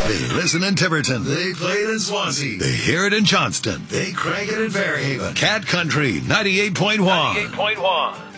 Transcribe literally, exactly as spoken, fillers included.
They listen in Tiverton. They play it in Swansea. They hear it in Johnston. They crank it in Fairhaven. Cat Country ninety-eight point one. ninety-eight point one.